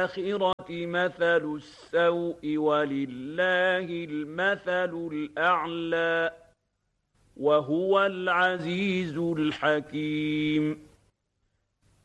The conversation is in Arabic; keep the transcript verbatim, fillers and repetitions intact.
الْآخِرَةِ مَثَلُ السَّوْءِ وَلِلَّهِ الْمَثَلُ الْأَعْلَى وَهُوَ الْعَزِيزُ الْحَكِيمُ.